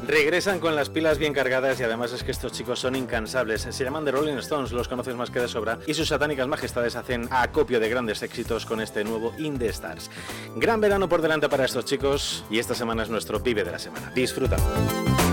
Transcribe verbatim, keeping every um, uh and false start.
Regresan con las pilas bien cargadas y además es que estos chicos son incansables. Se llaman The Rolling Stones, los conoces más que de sobra, y sus satánicas majestades hacen acopio de grandes éxitos con este nuevo In The Stars. Gran verano por delante para estos chicos y esta semana es nuestro pibe de la semana. Disfrútalo.